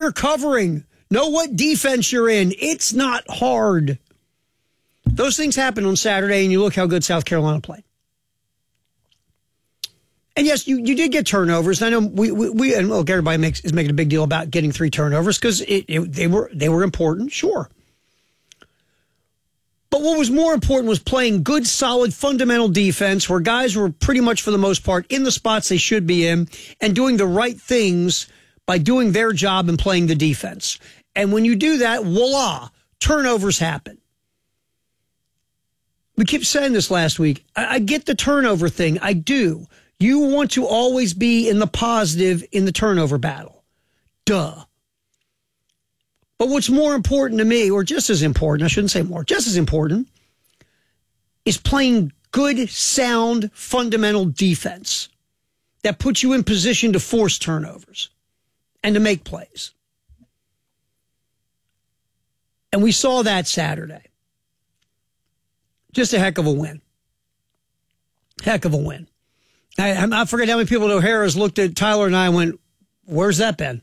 you're covering. Know what defense you're in. It's not hard. Those things happened on Saturday, and you look how good South Carolina played. And yes, you did get turnovers. I know we and look, everybody is making a big deal about getting 3 turnovers because they were important, sure. But what was more important was playing good, solid, fundamental defense where guys were pretty much, for the most part, in the spots they should be in and doing the right things by doing their job and playing the defense. And when you do that, voila, turnovers happen. We kept saying this last week. I get the turnover thing. I do. You want to always be in the positive in the turnover battle. Duh. But what's more important to me, or just as important, I shouldn't say more, just as important, is playing good, sound, fundamental defense that puts you in position to force turnovers and to make plays. And we saw that Saturday. Just a heck of a win. Heck of a win. I forget how many people at O'Hara's looked at Tyler and I and went, where's that been?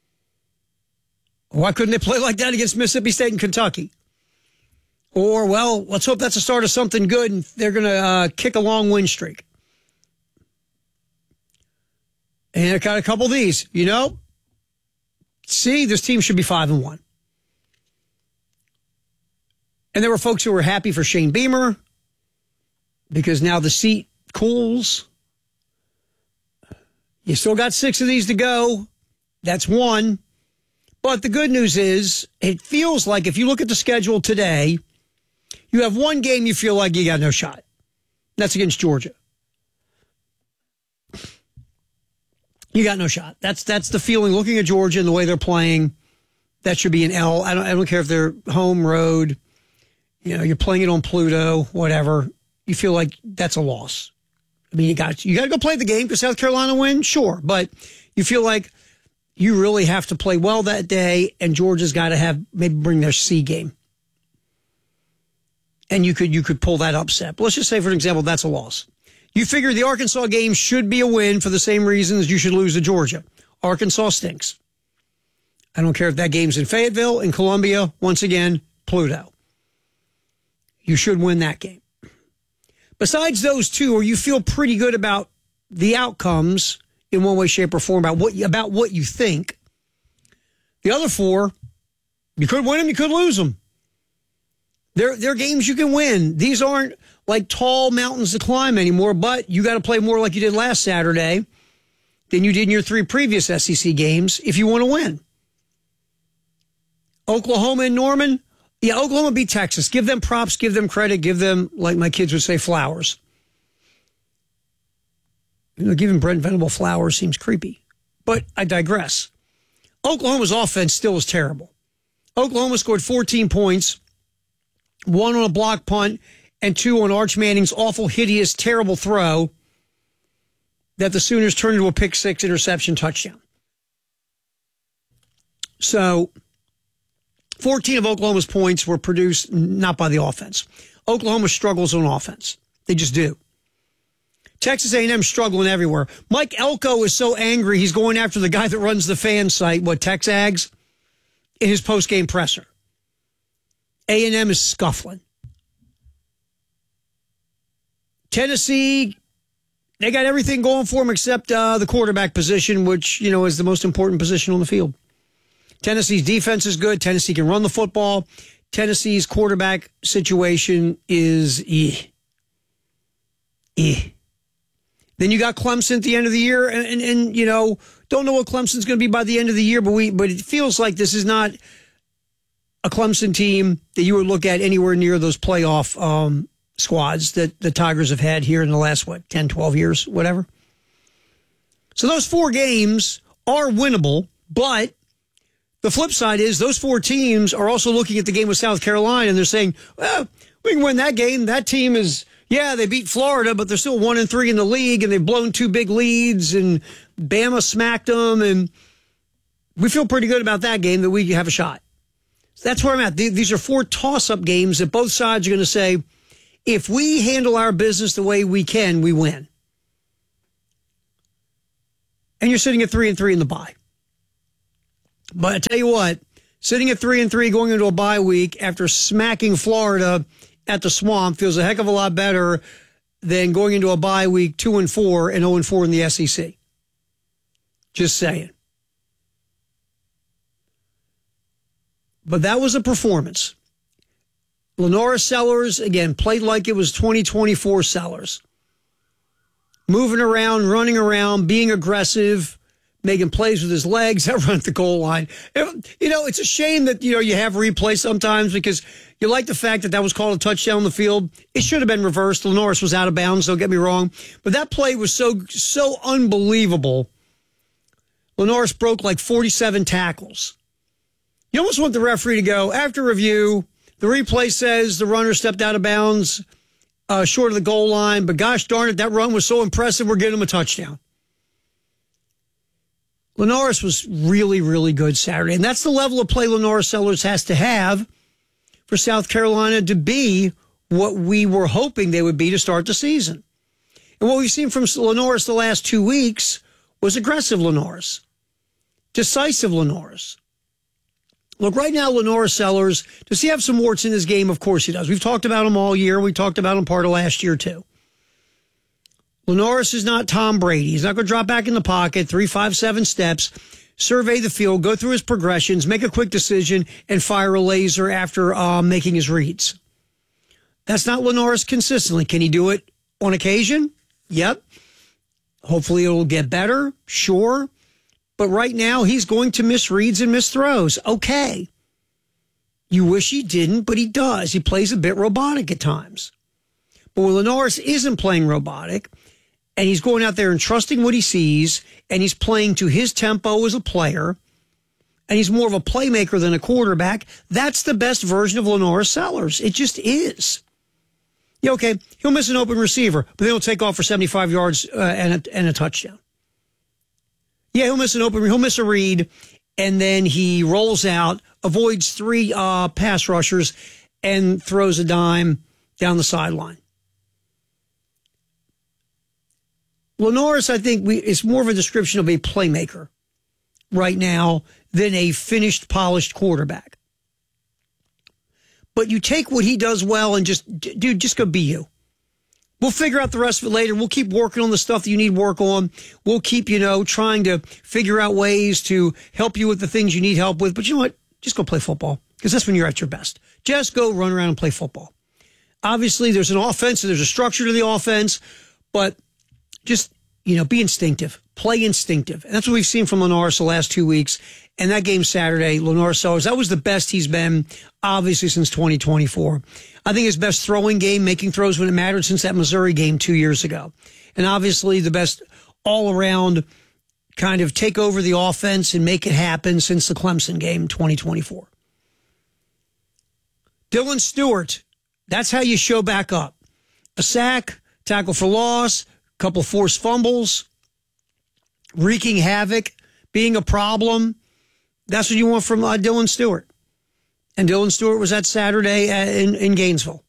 Why couldn't they play like that against Mississippi State and Kentucky? Or, well, let's hope that's the start of something good and they're going to kick a long win streak. And I got a couple of these. See, this team should be 5-1. And there were folks who were happy for Shane Beamer because now the seat cools. You still got 6 of these to go. That's 1. But the good news is, it feels like if you look at the schedule today, you have 1 game you feel like you got no shot. That's against Georgia. You got no shot. That's the feeling looking at Georgia and the way they're playing. That should be an L. I don't care if they're home, road. You're playing it on Pluto, whatever. You feel like that's a loss. I mean, you got to go play the game because South Carolina win, sure. But you feel like you really have to play well that day, and Georgia's got to maybe bring their C game. And you could pull that upset. But let's just say, for example, that's a loss. You figure the Arkansas game should be a win for the same reasons you should lose to Georgia. Arkansas stinks. I don't care if that game's in Fayetteville, in Columbia, once again, Pluto. You should win that game. Besides those 2, where you feel pretty good about the outcomes in one way, shape, or form, about what you think, the other 4, you could win them, you could lose them. They're games you can win. These aren't like tall mountains to climb anymore, but you got to play more like you did last Saturday than you did in your 3 previous SEC games if you want to win. Oklahoma and Norman. Yeah, Oklahoma beat Texas. Give them props, give them credit, give them, like my kids would say, flowers. Giving Brent Venable flowers seems creepy. But I digress. Oklahoma's offense still is terrible. Oklahoma scored 14 points, 1 on a block punt, and 2 on Arch Manning's awful, hideous, terrible throw that the Sooners turned into a pick 6 interception touchdown. So 14 of Oklahoma's points were produced not by the offense. Oklahoma struggles on offense. They just do. Texas A&M struggling everywhere. Mike Elko is so angry he's going after the guy that runs the fan site, Texags, in his post-game presser. A&M is scuffling. Tennessee, they got everything going for them except the quarterback position, which, is the most important position on the field. Tennessee's defense is good. Tennessee can run the football. Tennessee's quarterback situation is Then you got Clemson at the end of the year, and don't know what Clemson's going to be by the end of the year, but it feels like this is not a Clemson team that you would look at anywhere near those playoff squads that the Tigers have had here in the last, 10, 12 years, whatever. So those 4 games are winnable, but the flip side is those 4 teams are also looking at the game with South Carolina, and they're saying, well, we can win that game. That team is, they beat Florida, but they're still 1-3 in the league, and they've blown 2 big leads, and Bama smacked them, and we feel pretty good about that game that we have a shot. So that's where I'm at. These are 4 toss-up games that both sides are going to say, if we handle our business the way we can, we win. And you're sitting at 3-3 in the bye. But I tell you what, sitting at 3-3 going into a bye week after smacking Florida at the Swamp feels a heck of a lot better than going into a bye week 2-4 and 0-4 in the SEC. Just saying. But that was a performance. Lenoir Sellers, again, played like it was 2024 Sellers. Moving around, running around, being aggressive, making plays with his legs, that run at the goal line. It's a shame that, you have replay sometimes because you like the fact that was called a touchdown on the field. It should have been reversed. Lenoir was out of bounds, don't get me wrong. But that play was so unbelievable. Lenoir broke like 47 tackles. You almost want the referee to go, after review, the replay says the runner stepped out of bounds short of the goal line, but gosh darn it, that run was so impressive, we're getting him a touchdown. Lenoir was really, really good Saturday, and that's the level of play Lenoir Sellers has to have for South Carolina to be what we were hoping they would be to start the season. And what we've seen from Lenoir the last 2 weeks was aggressive Lenoir, decisive Lenoir. Look, right now, Lenoir Sellers, does he have some warts in his game? Of course he does. We've talked about him all year. We talked about him part of last year, too. Lenoir is not Tom Brady. He's not going to drop back in the pocket, 3, 5, 7 steps, survey the field, go through his progressions, make a quick decision, and fire a laser after making his reads. That's not Lenoir consistently. Can he do it on occasion? Yep. Hopefully it'll get better. Sure. But right now, he's going to miss reads and miss throws. Okay. You wish he didn't, but he does. He plays a bit robotic at times. But when Lenoir isn't playing robotic, and he's going out there and trusting what he sees, and he's playing to his tempo as a player, and he's more of a playmaker than a quarterback, that's the best version of Lenoir Sellers. It just is. Yeah, okay, he'll miss an open receiver, but then he'll take off for 75 yards and a touchdown. Yeah, he'll miss a read, and then he rolls out, avoids 3 pass rushers, and throws a dime down the sideline. Lenoir, I think, is more of a description of a playmaker right now than a finished, polished quarterback. But you take what he does well and just go be you. We'll figure out the rest of it later. We'll keep working on the stuff that you need work on. We'll keep, trying to figure out ways to help you with the things you need help with. But you know what? Just go play football because that's when you're at your best. Just go run around and play football. Obviously, there's an offense and there's a structure to the offense, but just, be instinctive. Play instinctive. And that's what we've seen from Lenoir the last 2 weeks. And that game Saturday, Lenoir Sellers, that was the best he's been, obviously, since 2024. I think his best throwing game, making throws when it mattered, since that Missouri game 2 years ago. And obviously the best all-around kind of take over the offense and make it happen since the Clemson game 2024. Dylan Stewart, that's how you show back up. A sack, tackle for loss, couple forced fumbles, wreaking havoc, being a problem. That's what you want from Dylan Stewart. And Dylan Stewart was at Saturday in Gainesville.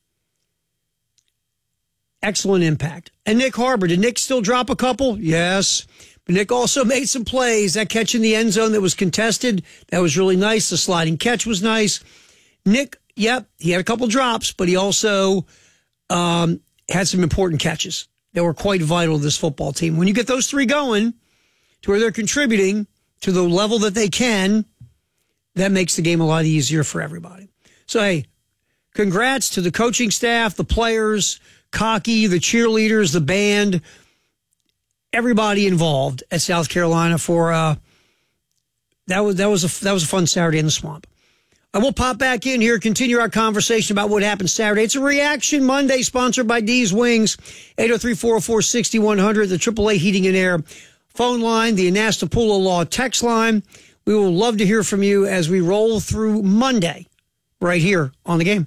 Excellent impact. And Nick Harbor, did Nick still drop a couple? Yes. But Nick also made some plays. That catch in the end zone that was contested, that was really nice. The sliding catch was nice. Nick, yep, he had a couple drops, but he also had some important catches that were quite vital to this football team. When you get those 3 going to where they're contributing to the level that they can, that makes the game a lot easier for everybody. So, hey, congrats to the coaching staff, the players, Cocky, the cheerleaders, the band, everybody involved at South Carolina for that was a fun Saturday in the Swamp. I will pop back in here, continue our conversation about what happened Saturday. It's a Reaction Monday, sponsored by D's Wings, 803-404-6100, the AAA Heating and Air phone line, the Anastapula Law text line. We will love to hear from you as we roll through Monday right here on The Game.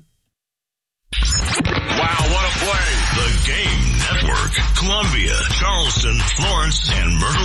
Wow, what a play. The Game Network, Columbia, Charleston, Florence, and Myrtle